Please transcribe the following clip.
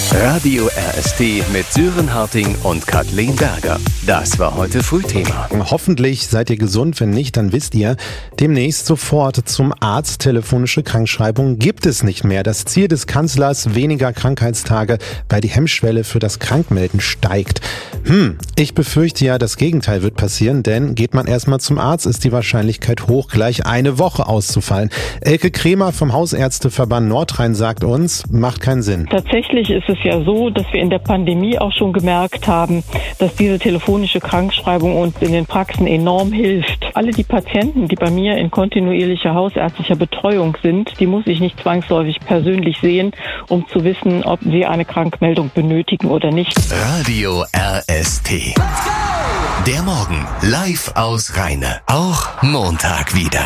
Radio RST mit Sören Harting und Kathleen Berger. Das war heute Frühthema. Hoffentlich seid ihr gesund. Wenn nicht, dann wisst ihr, demnächst sofort zum Arzt. Telefonische Krankschreibung gibt es nicht mehr. Das Ziel des Kanzlers, weniger Krankheitstage, weil die Hemmschwelle für das Krankmelden steigt. Ich befürchte ja, das Gegenteil wird passieren, denn geht man erstmal zum Arzt, ist die Wahrscheinlichkeit hoch, gleich eine Woche auszufallen. Elke Kremer vom Hausärzteverband Nordrhein sagt uns, macht keinen Sinn. Tatsächlich ist es ja so, dass wir in der Pandemie auch schon gemerkt haben, dass diese telefonische Krankschreibung uns in den Praxen enorm hilft. Alle die Patienten, die bei mir in kontinuierlicher hausärztlicher Betreuung sind, die muss ich nicht zwangsläufig persönlich sehen, um zu wissen, ob sie eine Krankmeldung benötigen oder nicht. Radio RST. Der Morgen live aus Rheine. Auch Montag wieder.